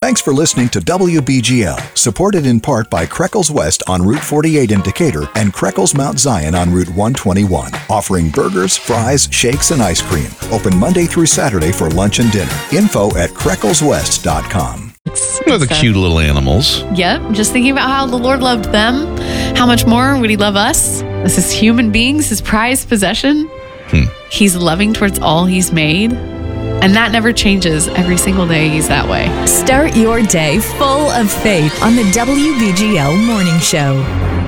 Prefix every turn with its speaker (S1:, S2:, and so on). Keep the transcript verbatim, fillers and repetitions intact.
S1: Thanks for listening to W B G L, supported in part by Kreckles West on Route forty-eight in Decatur and Kreckles Mount Zion on Route one twenty-one, offering burgers, fries, shakes, and ice cream. Open Monday through Saturday for lunch and dinner. Info at Kreckles West dot com.
S2: They're the cute little animals.
S3: Yep. Just thinking about how the Lord loved them. How much more would he love us as his human beings, his prized possession?
S2: Hmm.
S3: He's loving towards all he's made. And that never changes. Every single day he's that way.
S4: Start your day full of faith on the W B G L Morning Show.